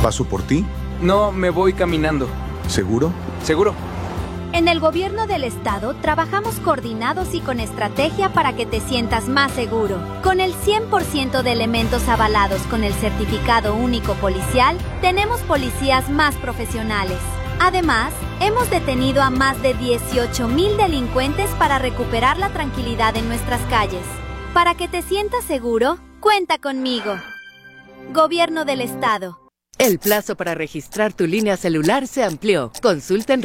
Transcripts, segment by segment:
¿Paso por ti? No, me voy caminando. ¿Seguro? ¿Seguro? En el gobierno del estado trabajamos coordinados y con estrategia para que te sientas más seguro. Con el 100% de elementos avalados con el certificado único policial, tenemos policías más profesionales. Además, hemos detenido a más de 18,000 delincuentes para recuperar la tranquilidad en nuestras calles. Para que te sientas seguro, cuenta conmigo. Gobierno del Estado. El plazo para registrar tu línea celular se amplió. Consulta en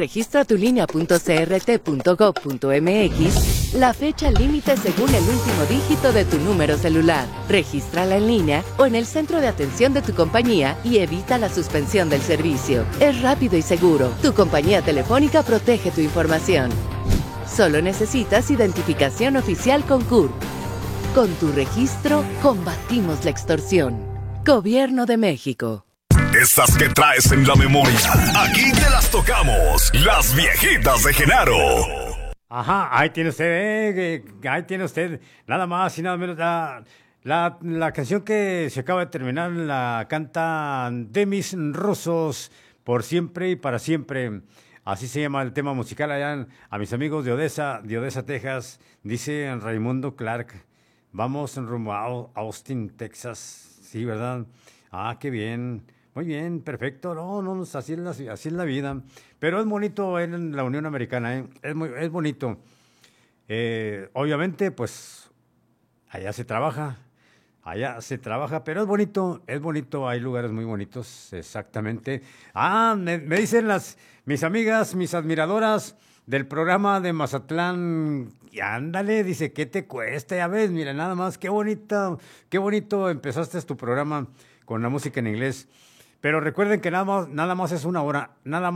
registratulinea.crt.gov.mx la fecha límite según el último dígito de tu número celular. Regístrala en línea o en el centro de atención de tu compañía y evita la suspensión del servicio. Es rápido y seguro. Tu compañía telefónica protege tu información. Solo necesitas identificación oficial con CURP. Con tu registro, combatimos la extorsión. Gobierno de México. Esas que traes en la memoria, aquí te las tocamos, las viejitas de Genaro. Ajá, ahí tiene usted, nada más y nada menos, la canción que se acaba de terminar la canta Demis Roussos, Por Siempre y Para Siempre. Así se llama el tema musical allá a mis amigos de Odessa, Texas. Dice Raimundo Clark, vamos rumbo a Austin, Texas. Sí, ¿verdad? Ah, qué bien. Muy bien, perfecto. No, así es la vida. Pero es bonito en la Unión Americana, ¿eh? Es bonito. Obviamente, pues, allá se trabaja, pero es bonito, hay lugares muy bonitos, exactamente. Me dicen mis amigas, mis admiradoras del programa de Mazatlán, y ándale, dice, ¿qué te cuesta? Ya ves, mira, nada más, qué bonito empezaste tu programa con la música en inglés. Pero recuerden que nada más es una hora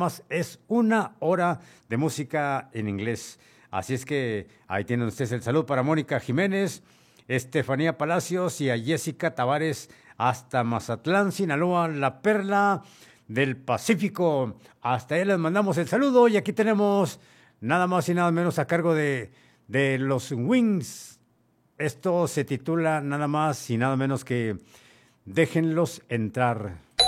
de música en inglés. Así es que ahí tienen ustedes el saludo para Mónica Jiménez, Estefanía Palacios y a Jessica Tavares hasta Mazatlán, Sinaloa, la perla del Pacífico. Hasta ahí les mandamos el saludo y aquí tenemos nada más y nada menos a cargo de los Wings. Esto se titula nada más y nada menos que Déjenlos entrar.